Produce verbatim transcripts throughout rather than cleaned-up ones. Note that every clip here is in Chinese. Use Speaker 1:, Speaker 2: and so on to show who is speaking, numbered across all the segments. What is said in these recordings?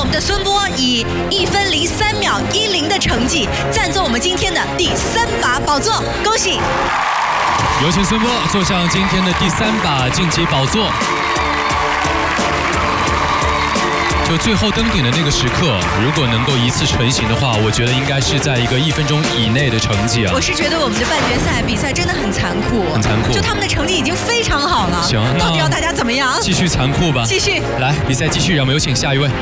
Speaker 1: 我们的孙波以一分零三秒一零的成绩，暂坐我们今天的第三把宝座，恭喜！
Speaker 2: 有请孙波坐上今天的第三把晋级宝座。就最后登顶的那个时刻，如果能够一次成型的话，我觉得应该是在一个一分钟以内的成绩啊。
Speaker 1: 我是觉得我们的半决赛比赛真的很残酷，
Speaker 2: 很残酷。
Speaker 1: 就他们的成绩已经非常好了。
Speaker 2: 行，
Speaker 1: 到底要大家怎么样？
Speaker 2: 继续残酷吧。
Speaker 1: 继续。
Speaker 2: 来，比赛继续，让我们有请下一位。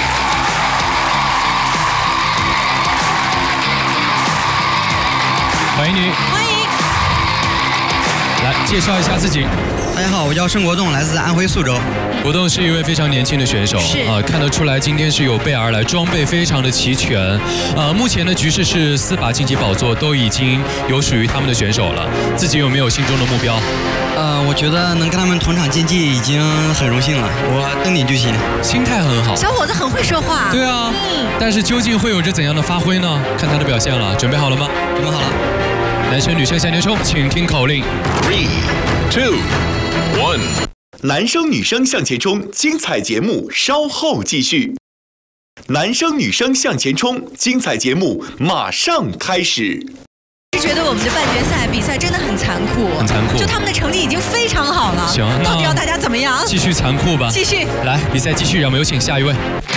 Speaker 2: 欢迎你。
Speaker 1: 欢迎。
Speaker 2: 来，介绍一下自己。
Speaker 3: 大家好，我叫申国栋，来自安徽宿州。
Speaker 2: 国栋是一位非常年轻的选手，啊，看得出来今天是有备而来，装备非常的齐全。呃，目前的局势是四把晋级宝座都已经有属于他们的选手了，自己有没有心中的目标？
Speaker 3: 呃，我觉得能跟他们同场竞技已经很荣幸了，我登顶就行。
Speaker 2: 心态很好，
Speaker 1: 小伙子很会说话。
Speaker 2: 对啊，嗯。但是究竟会有着怎样的发挥呢？看他的表现了，准备好了吗？
Speaker 3: 准备好了。
Speaker 2: 男生女生向前冲，请听口令。
Speaker 4: Three, two, one。男生女生向前冲，精彩节目稍后继续。男生女生向前冲，精彩节目马上开始。
Speaker 1: 是觉得我们的半决赛比赛真的很残酷，
Speaker 2: 很残酷。
Speaker 1: 就他们的成绩已经非常好了。
Speaker 2: 行，
Speaker 1: 到底要大家怎么样？
Speaker 2: 继续残酷吧。
Speaker 1: 继续。
Speaker 2: 来，比赛继续，让我们有请下一位。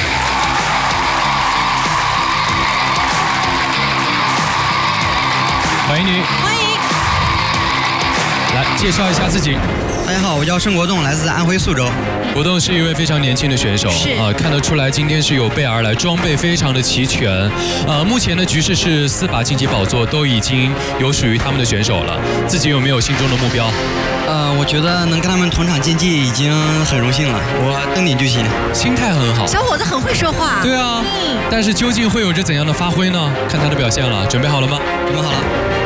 Speaker 2: 欢迎你。
Speaker 1: 欢迎。
Speaker 2: 来，介绍一下自己。
Speaker 3: 大家好，我叫申国栋，来自安徽宿州。
Speaker 2: 国栋是一位非常年轻的选手，啊，看得出来今天是有备而来，装备非常的齐全。呃，目前的局势是四把晋级宝座都已经有属于他们的选手了，自己有没有心中的目标？
Speaker 3: 呃，我觉得能跟他们同场竞技已经很荣幸了，我登顶就行。
Speaker 2: 心态很好，
Speaker 1: 小伙子很会说话。
Speaker 2: 对啊，嗯。但是究竟会有着怎样的发挥呢？看他的表现了，准备好了吗？
Speaker 3: 准备好了。